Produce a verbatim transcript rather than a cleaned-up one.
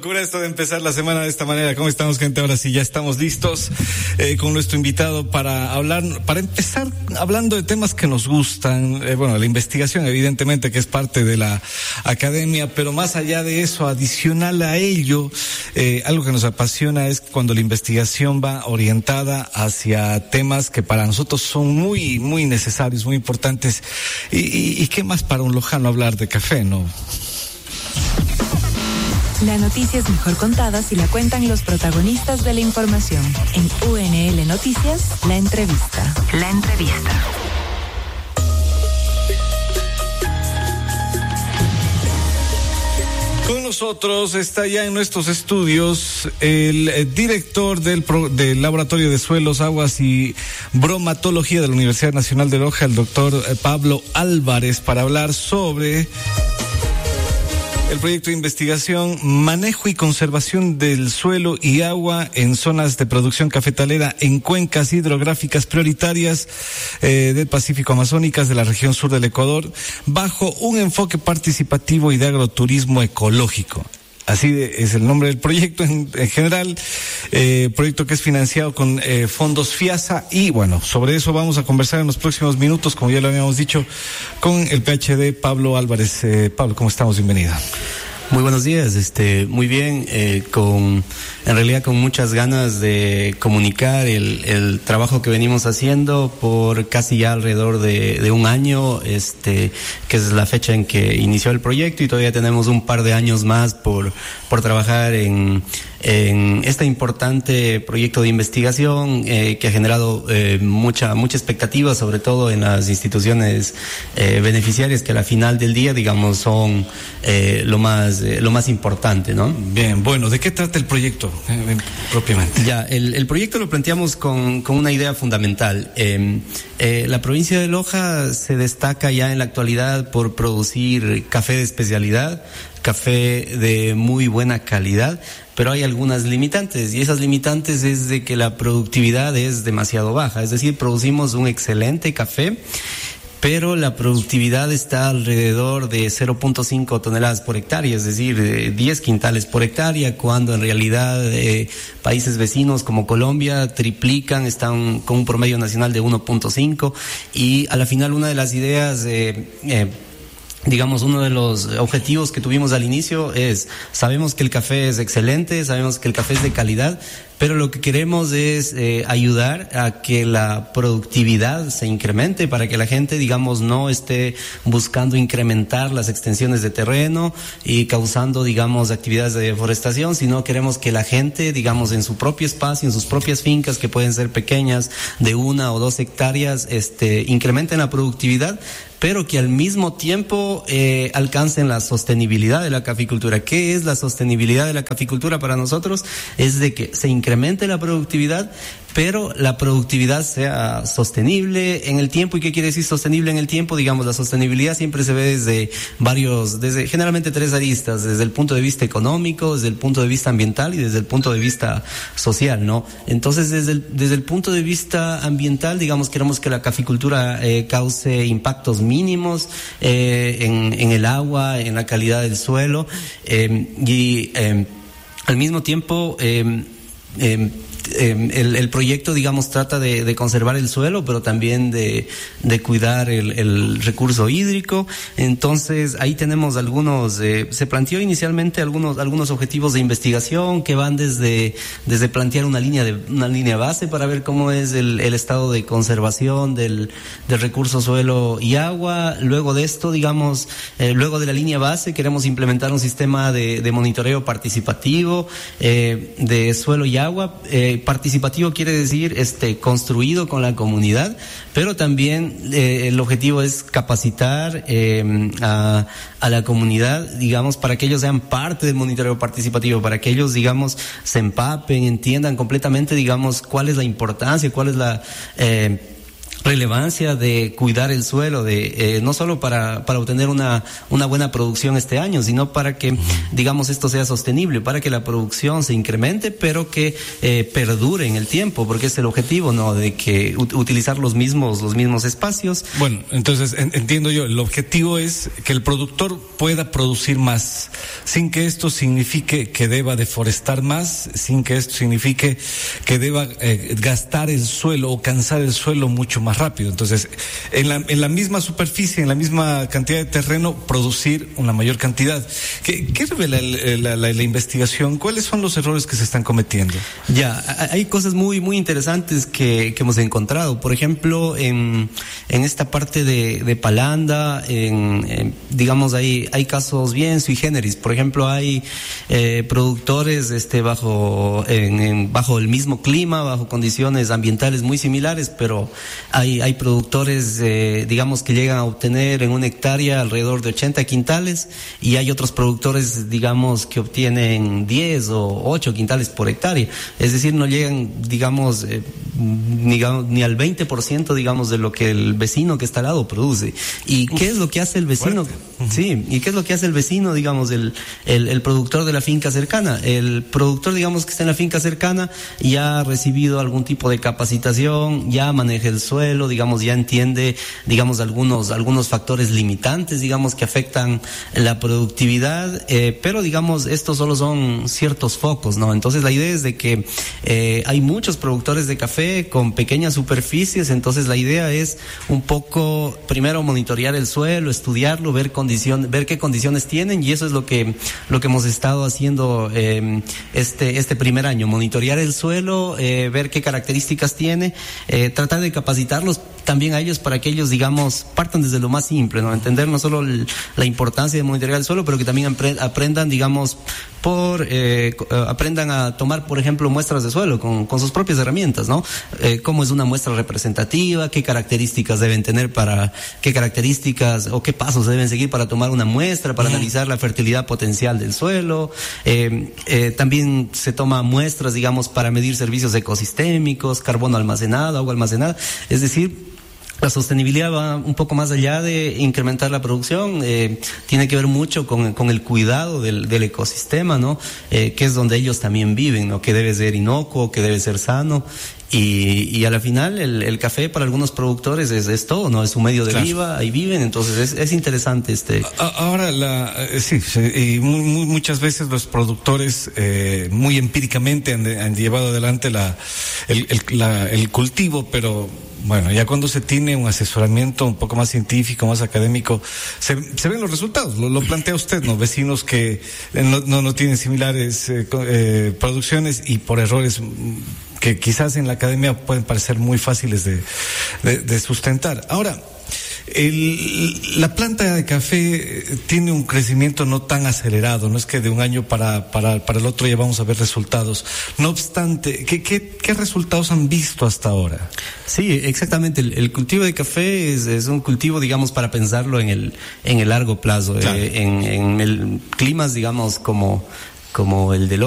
locura esto de empezar la semana de esta manera. ¿Cómo estamos, gente? Ahora sí, ya estamos listos eh, con nuestro invitado para hablar, para empezar hablando de temas que nos gustan. Eh, bueno, la investigación, evidentemente, que es parte de la academia, pero más allá de eso, adicional a ello, eh, algo que nos apasiona es cuando la investigación va orientada hacia temas que para nosotros son muy, muy necesarios, muy importantes. Y, y, y qué más para un lojano hablar de café, ¿no? La noticia es mejor contada si la cuentan los protagonistas de la información. En U N L Noticias, la entrevista. La entrevista. Con nosotros está ya en nuestros estudios el, el director del, pro, del Laboratorio de Suelos, Aguas y Bromatología de la Universidad Nacional de Loja, el doctor Pablo Álvarez, para hablar sobre el proyecto de investigación, manejo y conservación del suelo y agua en zonas de producción cafetalera en cuencas hidrográficas prioritarias eh, del Pacífico Amazónicas de la región sur del Ecuador, bajo un enfoque participativo y de agroturismo ecológico. Así de, es el nombre del proyecto en, en general, eh, proyecto que es financiado con eh, fondos FIASA, y bueno, sobre eso vamos a conversar en los próximos minutos, como ya lo habíamos dicho, con el P H D Pablo Álvarez. Eh, Pablo, ¿cómo estamos? Bienvenido. Muy buenos días, este, muy bien, eh, con, en realidad con muchas ganas de comunicar el, el trabajo que venimos haciendo por casi ya alrededor de, de un año, este, que es la fecha en que inició el proyecto, y todavía tenemos un par de años más por, por trabajar en, en este importante proyecto de investigación eh, que ha generado eh, mucha, mucha expectativa, sobre todo en las instituciones eh, beneficiarias, que a la final del día, digamos, son eh, lo más Eh, lo más importante, ¿no? Bien, bueno, ¿de qué trata el proyecto eh, propiamente? Ya, el, el proyecto lo planteamos con, con una idea fundamental. Eh, eh, la provincia de Loja se destaca ya en la actualidad por producir café de especialidad, café de muy buena calidad, pero hay algunas limitantes, y esas limitantes es de que la productividad es demasiado baja, es decir, producimos un excelente café, pero la productividad está alrededor de cero punto cinco toneladas por hectárea, es decir, eh, diez quintales por hectárea, cuando en realidad eh, países vecinos como Colombia triplican, están con un promedio nacional de uno punto cinco, y a la final una de las ideas eh, eh, digamos, uno de los objetivos que tuvimos al inicio es, sabemos que el café es excelente, sabemos que el café es de calidad, pero lo que queremos es eh, ayudar a que la productividad se incremente, para que la gente, digamos, no esté buscando incrementar las extensiones de terreno y causando, digamos, actividades de deforestación, sino queremos que la gente, digamos, en su propio espacio, en sus propias fincas, que pueden ser pequeñas, de una o dos hectáreas, este, incrementen la productividad, pero que al mismo tiempo eh, alcancen la sostenibilidad de la caficultura. ¿Qué es la sostenibilidad de la caficultura para nosotros? Es de que se incremente la productividad, pero la productividad sea sostenible en el tiempo. ¿Y qué quiere decir sostenible en el tiempo? Digamos, la sostenibilidad siempre se ve desde varios, desde generalmente tres aristas, desde el punto de vista económico, desde el punto de vista ambiental y desde el punto de vista social, ¿no? Entonces, desde el, desde el punto de vista ambiental, digamos, queremos que la caficultura eh, cause impactos mínimos eh, en, en el agua, en la calidad del suelo, eh, y eh, al mismo tiempo eh, eh, Eh, el, el proyecto, digamos, trata de, de conservar el suelo, pero también de, de cuidar el, el recurso hídrico. Entonces, ahí tenemos algunos, eh, se planteó inicialmente algunos, algunos objetivos de investigación que van desde, desde plantear una línea de, una línea base para ver cómo es el, el estado de conservación del, del recurso suelo y agua. Luego de esto, digamos, eh, luego de la línea base, queremos implementar un sistema de, de monitoreo participativo, eh, de suelo y agua, eh, participativo quiere decir este construido con la comunidad, pero también eh, el objetivo es capacitar eh, a, a la comunidad, digamos, para que ellos sean parte del monitoreo participativo, para que ellos, digamos, se empapen, entiendan completamente, digamos, cuál es la importancia, cuál es la eh, relevancia de cuidar el suelo, de eh, no solo para para obtener una una buena producción este año, sino para que, digamos, esto sea sostenible, para que la producción se incremente, pero que eh, perdure en el tiempo, porque es el objetivo, ¿no? De que ut- utilizar los mismos los mismos espacios. Bueno, entonces en, entiendo yo, el objetivo es que el productor pueda producir más, sin que esto signifique que deba deforestar más, sin que esto signifique que deba eh, gastar el suelo o cansar el suelo mucho más rápido. Entonces, en la, en la misma superficie, en la misma cantidad de terreno, producir una mayor cantidad. ¿Qué, qué revela el, la, la, la investigación? ¿Cuáles son los errores que se están cometiendo? Ya, hay cosas muy muy interesantes que, que hemos encontrado. Por ejemplo, en, en esta parte de, de Palanda, en, en, digamos, hay, hay casos bien sui generis. Por ejemplo, hay eh, productores este, bajo, en, en, bajo el mismo clima, bajo condiciones ambientales muy similares, pero hay, hay productores, eh, digamos, que llegan a obtener en una hectárea alrededor de ochenta quintales, y hay otros productores, digamos, que obtienen diez o ocho quintales por hectárea. Es decir, no llegan, digamos, eh, ni, ni al veinte por ciento, digamos, de lo que el vecino que está al lado produce. ¿Y Uf, qué es lo que hace el vecino? Uh-huh. Sí, ¿y qué es lo que hace el vecino, digamos, el, el, el productor de la finca cercana? El productor, digamos, que está en la finca cercana ya ha recibido algún tipo de capacitación, ya maneja el suelo, digamos, ya entiende, digamos, algunos, algunos factores limitantes, digamos, que afectan la productividad, eh, pero, digamos, estos solo son ciertos focos, ¿no? Entonces la idea es de que eh, hay muchos productores de café con pequeñas superficies, entonces la idea es un poco, primero, monitorear el suelo, estudiarlo, ver condición, ver qué condiciones tienen, y eso es lo que, lo que hemos estado haciendo eh, este, este primer año, monitorear el suelo, eh, ver qué características tiene, eh, tratar de capacitarlos también a ellos para que ellos, digamos, partan desde lo más simple, ¿no? Entender no solo el, la importancia de monitorear el suelo, pero que también aprendan, digamos, por eh, aprendan a tomar, por ejemplo, muestras de suelo con, con sus propias herramientas, ¿no? Eh, cómo es una muestra representativa, qué características deben tener para, qué características o qué pasos deben seguir para tomar una muestra, para mm. analizar la fertilidad potencial del suelo. Eh, eh, también se toma muestras, digamos, para medir servicios ecosistémicos, carbono almacenado, agua almacenada, es decir, la sostenibilidad va un poco más allá de incrementar la producción, eh, tiene que ver mucho con, con el cuidado del, del ecosistema, ¿no? Eh, que es donde ellos también viven, ¿no? Que debe ser inocuo, que debe ser sano. Y, y a la final el, el café para algunos productores es, es todo, ¿no? Es su medio de claro. vida, ahí viven, entonces es, es interesante este. Ahora, la, eh, sí, sí, y muy, muy, muchas veces los productores eh, muy empíricamente han, de, han llevado adelante la, el, el, la, el cultivo, pero bueno, ya cuando se tiene un asesoramiento un poco más científico, más académico, se, se ven los resultados, lo, lo plantea usted, ¿no? Vecinos que no, no, no tienen similares eh, eh, producciones y por errores que quizás en la academia pueden parecer muy fáciles de, de, de sustentar. Ahora, el, la planta de café tiene un crecimiento no tan acelerado, no es que de un año para, para, para el otro ya vamos a ver resultados. No obstante, ¿qué, qué, qué resultados han visto hasta ahora? Sí, exactamente. El, el cultivo de café es, es un cultivo, digamos, para pensarlo en el, en el largo plazo, claro. eh, en, en el climas, digamos, como, como el de